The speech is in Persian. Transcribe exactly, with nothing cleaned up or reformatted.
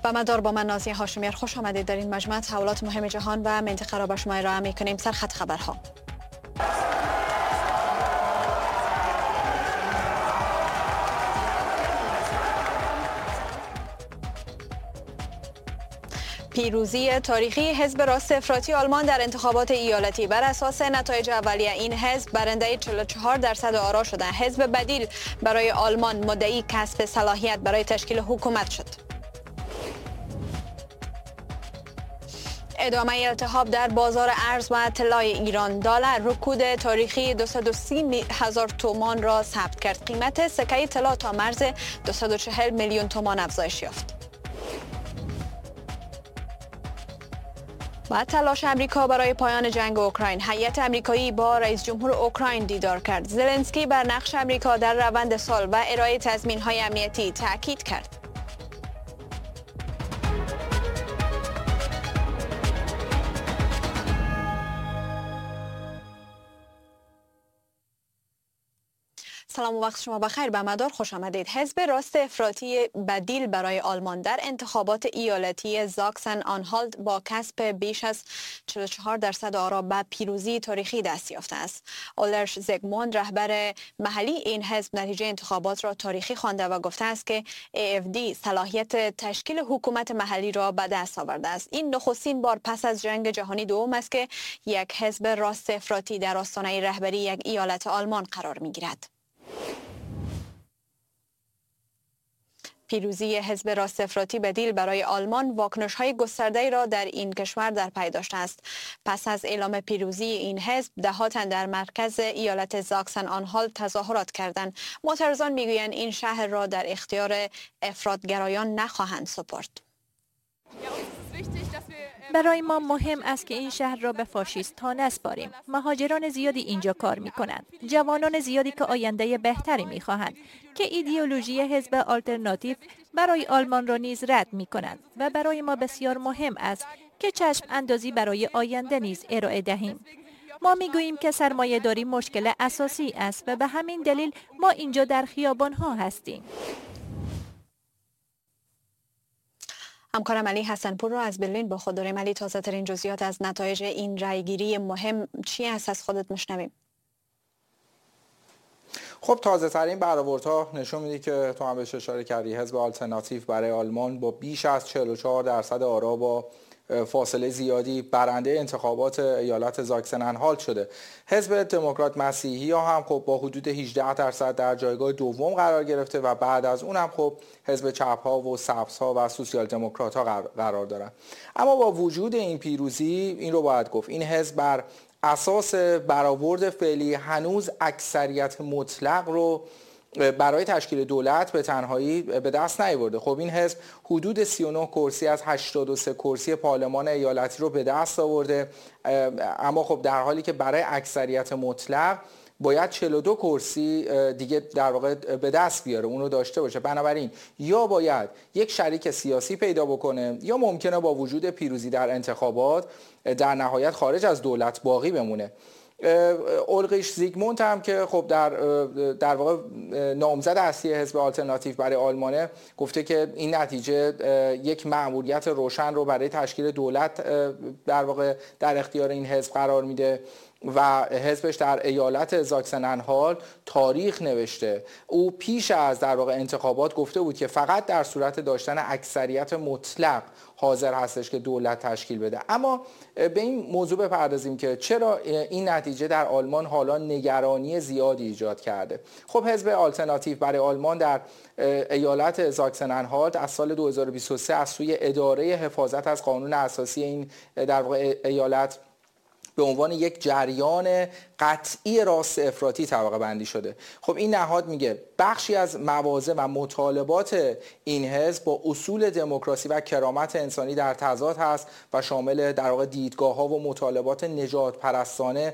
با مدار با من نازیه هاشمیار، خوش آمدید. در این مجموعه تحولات مهم جهان و منطقه را به شما ارائه می‌کنیم. سرخط خبرها. پیروزی تاریخی حزب راست افراطی آلمان در انتخابات ایالتی. بر اساس نتایج اولیه این حزب برنده چهل و چهار درصد آرا شده. حزب بدیل برای آلمان مدعی کسب صلاحیت برای تشکیل حکومت شد. ادامه التهاب در بازار ارز و طلای ایران. دلار رکود تاریخی دویست و سی هزار تومان را ثبت کرد. قیمت سکه طلا تا مرز دویست و چهل میلیون تومان افزایش یافت. و تلاش امریکا برای پایان جنگ اوکراین. هیئت امریکایی با رئیس جمهور اوکراین دیدار کرد. زلنسکی بر نقش امریکا در روند صلح و ارائه تضمین‌های امنیتی تاکید کرد. سلام و وقت شما بخیر. به مدار خوش آمدید. حزب راست افراطی بدیل برای آلمان در انتخابات ایالتی زاکسن آنهالت با کسب بیش از چهل و چهار درصد آرا به پیروزی تاریخی دست یافته است. اولرش زیگموند رهبر محلی این حزب نتیجه انتخابات را تاریخی خوانده و گفته است که ای اف دی صلاحیت تشکیل حکومت محلی را به دست آورده است. این نخستین بار پس از جنگ جهانی دوم است که یک حزب راست افراطی در آستانه رهبری یک ایالت آلمان قرار می‌گیرد. پیروزی حزب راست افراطی بدیل برای آلمان واکنش‌های گسترده‌ای را در این کشور در پی داشته است. پس از اعلام پیروزی این حزب، دهات در مرکز ایالت زاکسن آنهالت تظاهرات کردند. معترضان می‌گویند این شهر را در اختیار افراط‌گرایان نخواهند سپرد. برای ما مهم است که این شهر را به فاشیست ها نسپاریم. مهاجران زیادی اینجا کار می کنند. جوانان زیادی که آینده بهتری می خواهند که ایدئولوژی حزب آلترناتیو برای آلمان را نیز رد می کنند و برای ما بسیار مهم است که چشم اندازی برای آینده نیز ارائه دهیم. ما می گوییم که سرمایه داری مشکل اساسی است و به همین دلیل ما اینجا در خیابان ها هستیم. همکارم علی حسنپور را از برلین با خود داریم. علی، تازه ترین جزئیات از نتایج این رأیگیری مهم چی است؟ از خودت میشنویم. خب تازه ترین برآوردها نشون میده که تو هم بهش اشاره کردی، حزب آلترناتیو برای آلمان با بیش از چهل و چهار درصد آرا با فاصله زیادی برنده انتخابات ایالت زاکسن آنهالت شده. حزب دموکرات مسیحی ها هم خب با حدود هجده درصد در جایگاه دوم قرار گرفته و بعد از اون هم خب حزب چپ ها و سبز ها و سوسیال دموکرات ها قرار دارن. اما با وجود این پیروزی این رو باید گفت این حزب بر اساس برآورد فعلی هنوز اکثریت مطلق رو برای تشکیل دولت به تنهایی به دست نیاورده. خب این حزب حدود سی و نه کرسی از هشتاد و سه کرسی پارلمان ایالتی رو به دست آورده، اما خب در حالی که برای اکثریت مطلق باید چهل و دو کرسی دیگه در واقع به دست بیاره، اون رو داشته باشه. بنابراین یا باید یک شریک سیاسی پیدا بکنه یا ممکنه با وجود پیروزی در انتخابات در نهایت خارج از دولت باقی بمونه. اولریش زیگموند هم که خب در در واقع نامزد اصلی حزب آلترناتیو برای آلمانه گفته که این نتیجه یک مأموریت روشن رو برای تشکیل دولت در واقع در اختیار این حزب قرار میده و حزبش در ایالت زاکسن آنهالت تاریخ نوشته. او پیش از در واقع انتخابات گفته بود که فقط در صورت داشتن اکثریت مطلق حاضر هستش که دولت تشکیل بده. اما به این موضوع بپردازیم که چرا این نتیجه در آلمان حالا نگرانی زیادی ایجاد کرده. خب حزب آلترناتیو برای آلمان در ایالت زاکسن آنهالت از سال دو هزار و بیست و سه از سوی اداره حفاظت از قانون اساسی این در واقع ایالت به عنوان یک جریان قطعی راست افراطی طبقه بندی شده. خب این نهاد میگه بخشی از مواضع و مطالبات این حزب با اصول دموکراسی و کرامت انسانی در تضاد هست و شامل در واقع دیدگاه‌ها و مطالبات نجات پرستانه